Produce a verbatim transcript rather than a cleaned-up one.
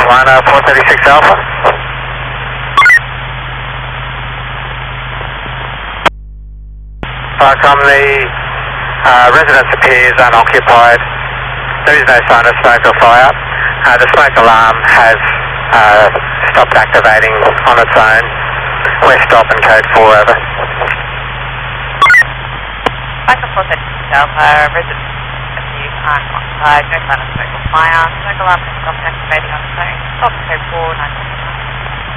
one, uh, four thirty-six Alpha. Farcom, the uh, residence appears unoccupied. There is no sign of smoke or fire. Uh, the smoke alarm has uh, stopped activating on its own. We're stop and code four over. Farcom four thirty-six Alpha, residence appears unoccupied, no sign of smoke or fire. Smoke alarm has stopped activating on its own. Stop code four nine.